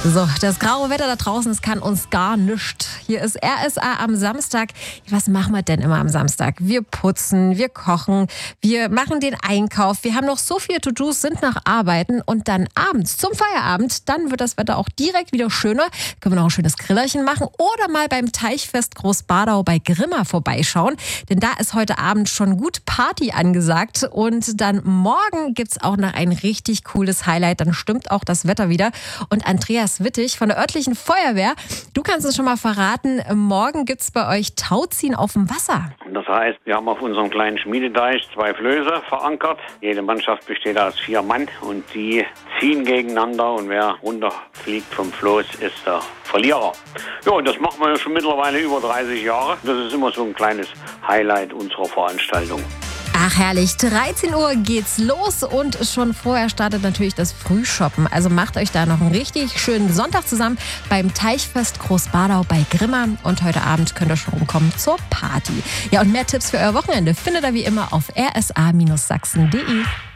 So, das graue Wetter da draußen, das kann uns gar nichts. Hier ist RSA am Samstag. Was machen wir denn immer am Samstag? Wir putzen, wir kochen, wir machen den Einkauf. Wir haben noch so viele To-Dos, sind nach Arbeiten und dann abends zum Feierabend, dann wird das Wetter auch direkt wieder schöner. Können wir noch ein schönes Grillerchen machen oder mal beim Teichfest Großbadau bei Grimma vorbeischauen. Denn da ist heute Abend schon gut Party angesagt und dann morgen gibt's auch noch ein richtig cooles Highlight. Dann stimmt auch das Wetter wieder. Und Andreas Wittig von der örtlichen Feuerwehr, du kannst uns schon mal verraten, morgen gibt's bei euch Tauziehen auf dem Wasser. Das heißt, wir haben auf unserem kleinen Schmiededeich 2 Flöße verankert. Jede Mannschaft besteht aus 4 Mann und die ziehen gegeneinander und wer runterfliegt vom Floß ist der Verlierer. Ja, und das machen wir schon mittlerweile über 30 Jahre. Das ist immer so ein kleines Highlight unserer Veranstaltung. Ach herrlich, 13 Uhr geht's los und schon vorher startet natürlich das Frühshoppen. Also macht euch da noch einen richtig schönen Sonntag zusammen beim Teichfest Großbadau bei Grimma. Und heute Abend könnt ihr schon rumkommen zur Party. Ja, und mehr Tipps für euer Wochenende findet ihr wie immer auf rsa-sachsen.de.